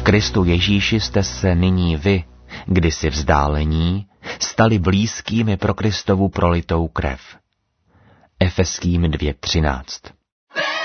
V Kristu Ježíši jste se nyní vy, kdysi vzdálení, stali blízkými pro Kristovu prolitou krev. Efeským 2:13.